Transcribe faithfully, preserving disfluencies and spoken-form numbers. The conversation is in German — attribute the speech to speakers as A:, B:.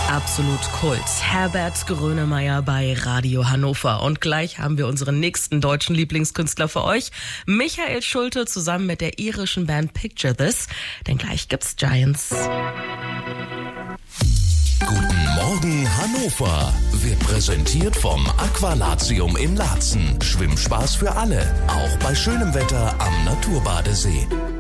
A: Absolut Kult. Herbert Grönemeyer bei Radio Hannover. Und gleich haben wir unseren nächsten deutschen Lieblingskünstler für euch. Michael Schulte zusammen mit der irischen Band Picture This. Denn gleich gibt's Giants.
B: Guten Morgen Hannover. Wird präsentiert vom Aqualatium in Laatzen. Schwimmspaß für alle. Auch bei schönem Wetter am Naturbadesee.